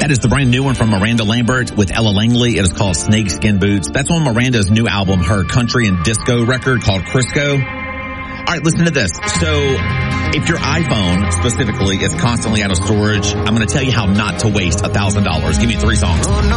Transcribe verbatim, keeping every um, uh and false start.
That is the brand new one from Miranda Lambert with Ella Langley. It is called Snakeskin Boots. That's on Miranda's new album, her country and disco record called Crisco. All right, listen to this. So if your iPhone specifically is constantly out of storage, I'm going to tell you how not to waste one thousand dollars. Give me three songs.